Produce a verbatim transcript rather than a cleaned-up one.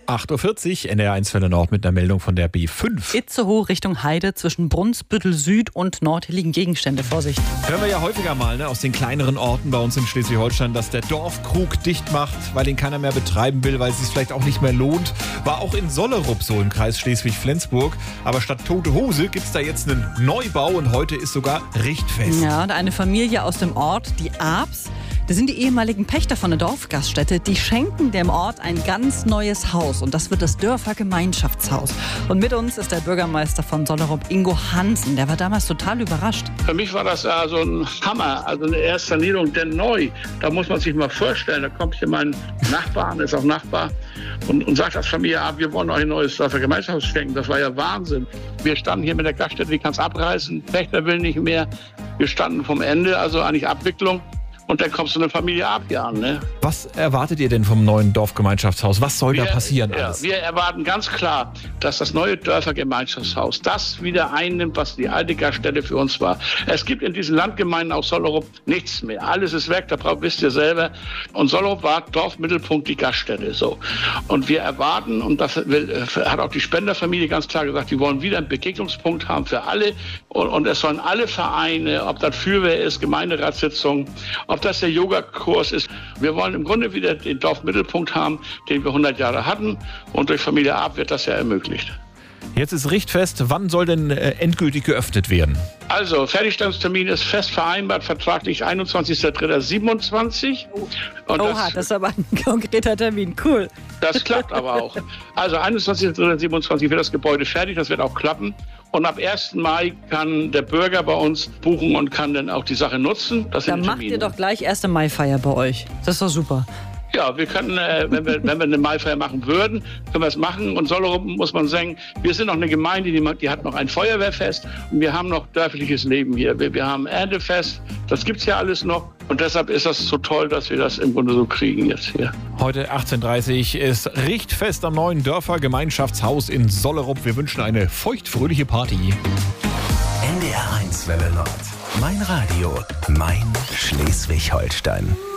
acht Uhr vierzig, N D R eins Welle Nord mit einer Meldung von der B fünf. Itzehoe Richtung Heide, zwischen Brunsbüttel Süd und Nord. Hier liegen Gegenstände, Vorsicht. Hören wir ja häufiger mal, ne, aus den kleineren Orten bei uns in Schleswig-Holstein, dass der Dorfkrug dicht macht, weil ihn keiner mehr betreiben will, weil es sich vielleicht auch nicht mehr lohnt. War auch in Sollerup so im Kreis Schleswig-Flensburg. Aber statt Tote Hose gibt es da jetzt einen Neubau und heute ist sogar Richtfest. Ja, und eine Familie aus dem Ort, die Abs, das sind die ehemaligen Pächter von der Dorfgaststätte, die schenken dem Ort ein ganz neues Haus. Und das wird das Dörfergemeinschaftshaus. Und mit uns ist der Bürgermeister von Sollerup, Ingo Hansen. Der war damals total überrascht. Für mich war das also ein Hammer, also eine erste Sanierung, denn neu. Da muss man sich mal vorstellen, da kommt hier mein Nachbar, ist auch Nachbar, und, und sagt als Familie, ah, wir wollen euch ein neues Dörfergemeinschaftshaus schenken. Das war ja Wahnsinn. Wir standen hier mit der Gaststätte, die kann es abreißen, Pächter will nicht mehr. Wir standen vom Ende, also eigentlich Abwicklung. Und dann kommt so eine Familie ab hier an. Ne? Was erwartet ihr denn vom neuen Dorfgemeinschaftshaus? Was soll wir, da passieren? Ja, alles? Wir erwarten ganz klar, dass das neue Dörfergemeinschaftshaus das wieder einnimmt, was die alte Gaststätte für uns war. Es gibt in diesen Landgemeinden aus Sollerup nichts mehr. Alles ist weg, da braucht, wisst ihr selber. Und Sollerup war Dorfmittelpunkt, die Gaststätte. So. Und wir erwarten, und das will, hat auch die Spenderfamilie ganz klar gesagt, die wollen wieder einen Begegnungspunkt haben für alle. Und, und es sollen alle Vereine, ob das Fürwehr ist, Gemeinderatssitzungen, ob das der Yogakurs ist. Wir wollen im Grunde wieder den Dorfmittelpunkt haben, den wir hundert Jahre hatten. Und durch Familie Ab wird das ja ermöglicht. Jetzt ist Richtfest. Wann soll denn äh, endgültig geöffnet werden? Also, Fertigstellungstermin ist fest vereinbart, vertraglich einundzwanzigster dritter siebenundzwanzig. Und Oha, das, das ist aber ein konkreter Termin. Cool. Das klappt aber auch. Also, einundzwanzigster dritter siebenundzwanzig wird das Gebäude fertig, das wird auch klappen. Und ab ersten Mai kann der Bürger bei uns buchen und kann dann auch die Sache nutzen. Das Dann macht ihr doch gleich erste Mai-Feier bei euch. Das ist doch super. Ja, wir können, äh, wenn wir wenn wir eine Maifeier machen würden, können wir es machen. Und Sollerup, muss man sagen, wir sind noch eine Gemeinde, die, die hat noch ein Feuerwehrfest und wir haben noch dörfliches Leben hier. Wir, wir haben Erntefest, das gibt's ja alles noch. Und deshalb ist das so toll, dass wir das im Grunde so kriegen jetzt hier. Heute achtzehn Uhr dreißig ist Richtfest am neuen Dörfergemeinschaftshaus in Sollerup. Wir wünschen eine feuchtfröhliche Party. N D R eins Welle Nord. Mein Radio, mein Schleswig-Holstein.